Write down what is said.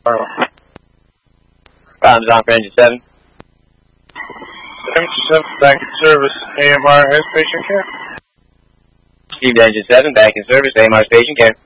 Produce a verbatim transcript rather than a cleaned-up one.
Time's on for engine seven. Engine seven, back in service, A M R, station care. Received engine seven, back in service, A M R station care.